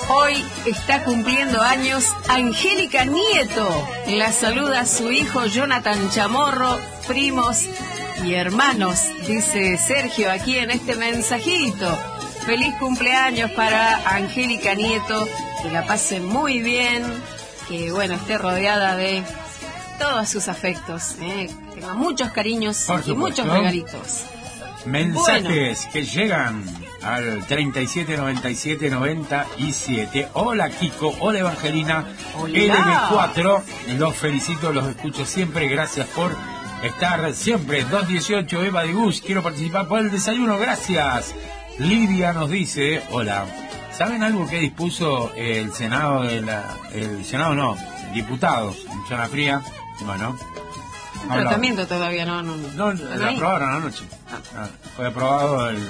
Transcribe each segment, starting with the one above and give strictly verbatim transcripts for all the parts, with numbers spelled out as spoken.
Hoy está cumpliendo años Angélica Nieto. La saluda su hijo Jonathan Chamorro, primos y hermanos, dice Sergio aquí en este mensajito. Feliz cumpleaños para Angélica Nieto, que la pase muy bien, que bueno, esté rodeada de todos sus afectos, eh, tenga muchos cariños y muchos regalitos. Mensajes bueno. que llegan al treinta y siete noventa y siete noventa y siete. Hola Kiko, hola Evangelina. Hola. L B cuatro, los felicito, los escucho siempre, gracias por estar siempre. Dos dieciocho, Eva de Gus, quiero participar por el desayuno, gracias. Lidia nos dice, hola, ¿saben algo que dispuso el Senado de la, el Senado no, diputados en Zona Fría? Bueno, un tratamiento todavía no, no, no, lo aprobaron anoche. Ah, fue aprobado el,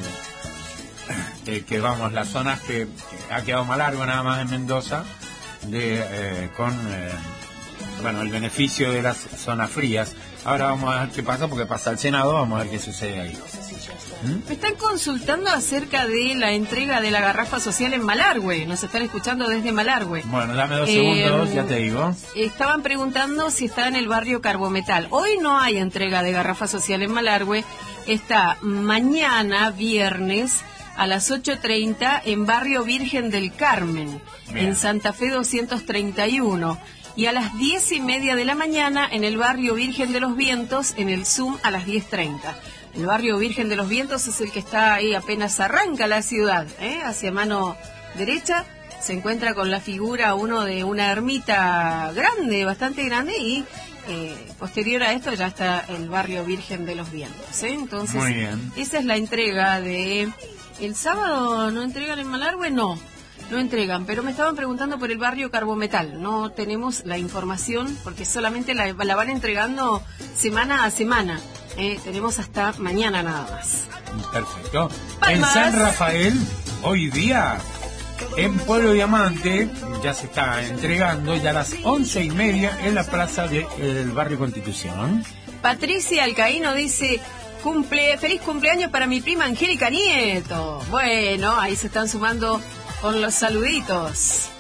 el que vamos, las zonas que, que ha quedado más largo nada más en Mendoza, de eh, con eh, bueno, el beneficio de las zonas frías. Ahora vamos a ver qué pasa, porque pasa al Senado, vamos a ver qué sucede ahí. ¿Mm? Me están consultando acerca de la entrega de la garrafa social en Malargüe. Nos están escuchando desde Malargüe. Bueno, dame dos eh, segundos, ya te digo. Estaban preguntando si está en el barrio Carbometal. Hoy no hay entrega de garrafa social en Malargüe. Está mañana, viernes, a las ocho treinta en barrio Virgen del Carmen, bien, en Santa Fe doscientos treinta y uno. Y a las diez y media de la mañana en el barrio Virgen de los Vientos, en el Zoom a las diez treinta. El barrio Virgen de los Vientos es el que está ahí apenas arranca la ciudad, ¿eh? Hacia mano derecha se encuentra con la figura uno de una ermita grande, bastante grande, y eh, posterior a esto ya está el barrio Virgen de los Vientos, ¿eh? Entonces, muy bien, esa es la entrega de... ¿El sábado no entregan en Malargüe? No. No entregan, pero me estaban preguntando por el barrio Carbometal. No tenemos la información porque solamente la, la van entregando semana a semana. Eh, tenemos hasta mañana nada más. Perfecto. Palmas. En San Rafael, hoy día, en Pueblo Diamante, ya se está entregando ya a las once y media en la plaza del de, barrio Constitución. Patricia Alcaíno dice... Cumple, feliz cumpleaños para mi prima Angélica Nieto. Bueno, ahí se están sumando con los saluditos.